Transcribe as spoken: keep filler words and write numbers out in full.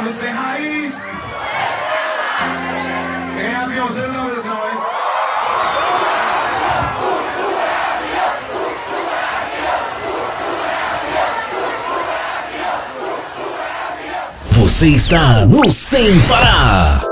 Galo sem raiz. Em aviãozinho não, meu irmão, hein? Você está no Sem Parar.